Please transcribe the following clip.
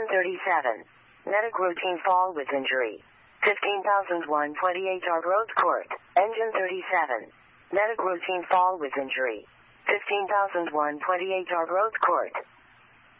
Engine 37. Medic routine fall with injury. 15,001 28-yard road court. Engine 37. Medic routine fall with injury. 15,001 28-yard road court.